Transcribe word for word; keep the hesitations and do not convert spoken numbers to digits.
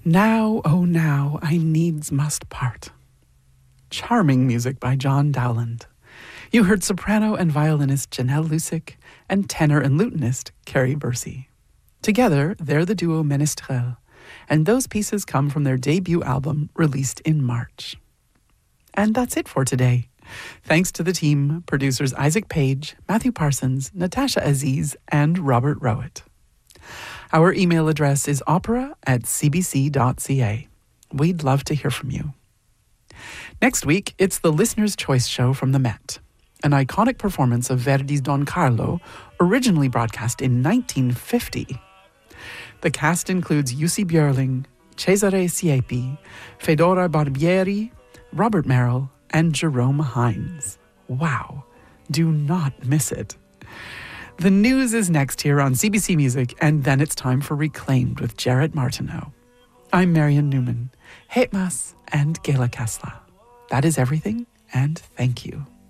Now, oh now, I needs must part. Charming music by John Dowland. You heard soprano and violinist Janelle Lusick and tenor and lutenist Carrie Bursey. Together, they're the duo Ménestrel, and those pieces come from their debut album released in March. And that's it for today. Thanks to the team, producers Isaac Page, Matthew Parsons, Natasha Aziz, and Robert Rowett. Our email address is opera at c b c dot c a. We'd love to hear from you. Next week, it's the Listener's Choice Show from the Met, an iconic performance of Verdi's Don Carlo, originally broadcast in nineteen fifty. The cast includes Jussi Björling, Cesare Siepi, Fedora Barbieri, Robert Merrill, and Jerome Hines. Wow, do not miss it. The news is next here on C B C Music, and then it's time for Reclaimed with Jarrett Martineau. I'm Marian Newman. Hetmas and Gela Kasla. That is everything, and thank you.